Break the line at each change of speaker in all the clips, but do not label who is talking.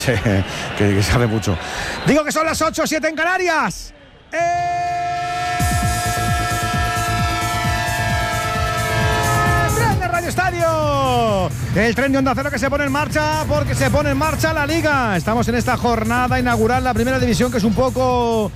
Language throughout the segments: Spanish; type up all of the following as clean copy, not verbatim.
que sabe mucho. Digo que son las 8:07 en Canarias. ¡Tren de Radio Estadio! El tren de Onda Cero que se pone en marcha porque se pone en marcha la Liga. Estamos en esta jornada inaugural, la primera división, que es un poco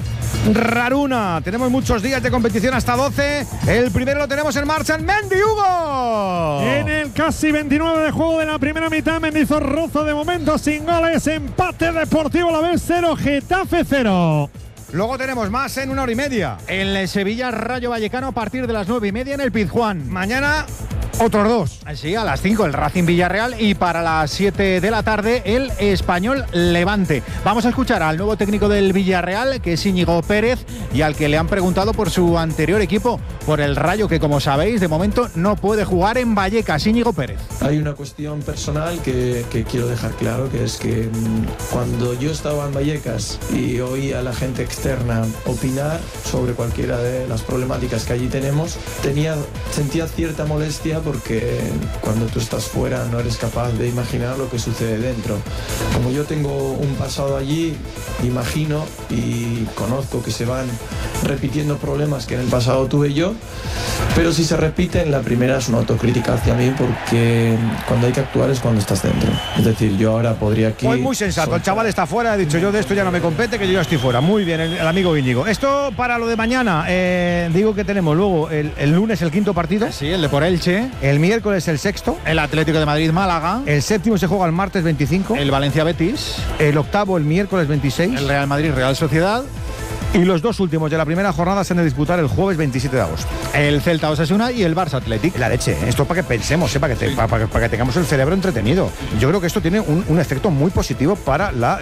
raruna. Tenemos muchos días de competición, hasta 12. El primero lo tenemos en marcha en Mendy, Hugo.
En el casi 29 de juego de la primera mitad, Mendizorroza de momento sin goles. Empate Deportivo Alavés 0, Getafe 0.
Luego tenemos más en 1 hora y media.
El Sevilla Rayo Vallecano a partir de las 9:30 en el Pizjuán.
Mañana otros dos.
Sí, a las 5 el Racing Villarreal y para las 7 de la tarde el Español Levante. Vamos a escuchar al nuevo técnico del Villarreal, que es Íñigo Pérez, y al que le han preguntado por su anterior equipo, por el Rayo, que como sabéis de momento no puede jugar en Vallecas. Íñigo Pérez.
Hay una cuestión personal que quiero dejar claro, que es que cuando yo estaba en Vallecas y oía a la gente externa opinar sobre cualquiera de las problemáticas que allí tenemos, sentía cierta molestia, porque cuando tú estás fuera no eres capaz de imaginar lo que sucede dentro. Como yo tengo un pasado allí, imagino y conozco que se van repitiendo problemas que en el pasado tuve yo, pero si se repiten, la primera es una autocrítica hacia mí, porque cuando hay que actuar es cuando estás dentro. Es decir, yo ahora podría aquí...
Pues muy sensato, el chaval está fuera, ha dicho: yo de esto ya no me compete, que yo ya estoy fuera. Muy bien, el amigo Íñigo. Esto para lo de mañana. Digo que tenemos luego el lunes el quinto partido.
Sí, el de por Elche.
El miércoles el sexto.
El Atlético de Madrid Málaga.
El séptimo se juega el martes 25.
El Valencia Betis.
El octavo el miércoles 26.
El Real Madrid Real Sociedad.
Y los dos últimos de la primera jornada se han de disputar el jueves 27 de agosto.
El Celta Osasuna y el Barça Athletic.
La leche, esto para que pensemos, para que tengamos el cerebro entretenido. Yo creo que esto tiene un efecto muy positivo para la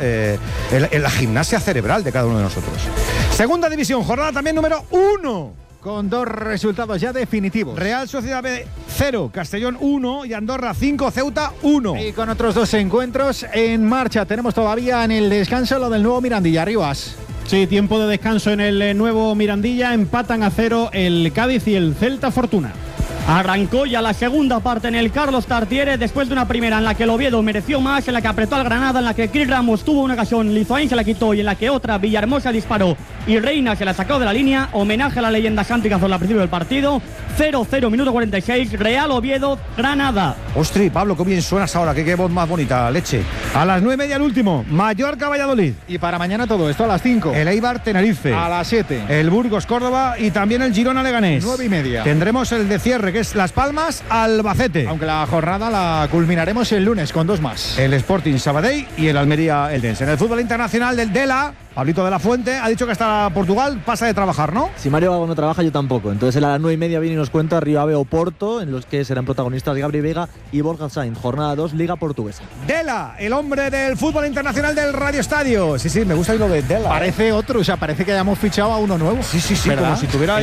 gimnasia cerebral de cada uno de nosotros. Segunda división, jornada también número 1.
Con dos resultados ya definitivos.
Real Sociedad B 0, Castellón 1 y Andorra 5, Ceuta 1.
Y con otros dos encuentros en marcha. Tenemos todavía en el descanso lo del nuevo Mirandilla. Rivas.
Sí, tiempo de descanso en el nuevo Mirandilla. Empatan a 0 el Cádiz y el Celta Fortuna.
Arrancó ya la segunda parte en el Carlos Tartiere, después de una primera en la que el Oviedo mereció más, en la que apretó al Granada, en la que Chris Ramos tuvo una ocasión, Lizoain se la quitó, y en la que otra, Villahermosa disparó y Reina se la sacó de la línea. Homenaje a la leyenda Santi Cazorla al principio del partido. 0-0, minuto 46, Real Oviedo, Granada.
Ostri, Pablo, qué bien suenas ahora, qué voz más bonita, leche. A las 9:30 el último, Mallorca Valladolid.
Y para mañana todo esto a las 5.
El Eibar Tenerife.
A las 7.
El Burgos Córdoba y también el Girona Leganés.
9:30.
Tendremos el de cierre, que es Las Palmas Albacete.
Aunque la jornada la culminaremos el lunes con dos más.
El Sporting Sabadell y el Almería Eldense. En el fútbol internacional del Dela, Pablito de la Fuente ha dicho que hasta Portugal pasa de trabajar, ¿no?
Si Mario Gago no trabaja, yo tampoco. Entonces a las 9:30 viene y nos cuenta Río Ave Oporto, en los que serán protagonistas Gabri Vega y Borja Sainz. Jornada 2, Liga Portuguesa.
Dela, el hombre del fútbol internacional del Radio Estadio. Sí, me gusta lo de Dela.
Parece otro, o sea, parece que hayamos fichado a uno nuevo.
Sí, como si tuviera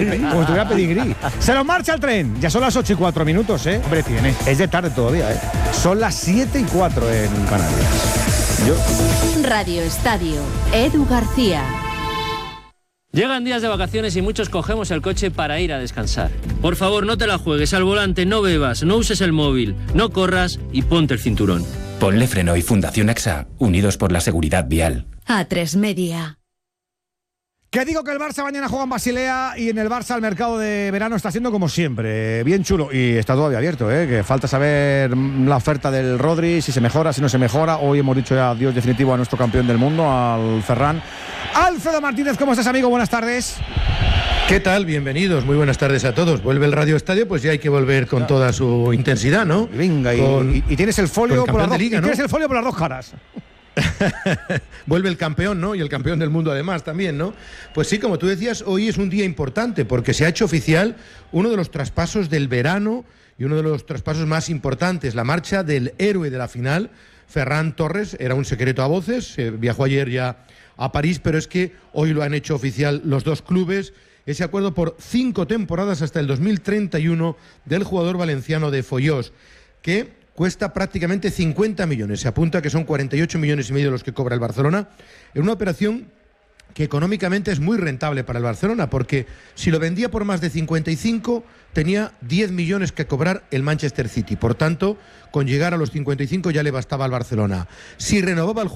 pedigrí. Se nos marcha el tren. Ya son las 8:04, ¿eh?
Hombre, tiene.
Es de tarde todavía, ¿eh? Son las 7:04 en Canarias.
Radio Estadio, Edu García.
Llegan días de vacaciones y muchos cogemos el coche para ir a descansar. Por favor, no te la juegues al volante, no bebas, no uses el móvil, no corras y ponte el cinturón.
Ponle Freno y Fundación AXA, unidos por la seguridad vial.
A3 Media.
Que digo que el Barça mañana juega en Basilea y en el Barça el mercado de verano está siendo como siempre, bien chulo, y está todavía abierto, que falta saber la oferta del Rodri, si se mejora, si no se mejora. Hoy hemos dicho ya adiós definitivo a nuestro campeón del mundo, al Ferran. Alfredo Martínez, ¿cómo estás, amigo? Buenas tardes.
¿Qué tal? Bienvenidos, muy buenas tardes a todos. Vuelve el Radio Estadio, pues ya hay que volver con toda su intensidad, ¿no?
Venga, y tienes el folio por las dos,
Liga, ¿no?
Tienes el folio por las dos caras.
Vuelve el campeón, ¿no? Y el campeón del mundo además también, ¿no? Pues sí, como tú decías, hoy es un día importante porque se ha hecho oficial uno de los traspasos del verano y uno de los traspasos más importantes, la marcha del héroe de la final, Ferran Torres. Era un secreto a voces, viajó ayer ya a París, pero es que hoy lo han hecho oficial los dos clubes, ese acuerdo por 5 temporadas hasta el 2031 del jugador valenciano de Follós, que cuesta prácticamente 50 millones. Se apunta que son 48 millones y medio los que cobra el Barcelona, en una operación que económicamente es muy rentable para el Barcelona, porque si lo vendía por más de 55, tenía 10 millones que cobrar el Manchester City. Por tanto, con llegar a los 55 ya le bastaba al Barcelona. Si renovaba el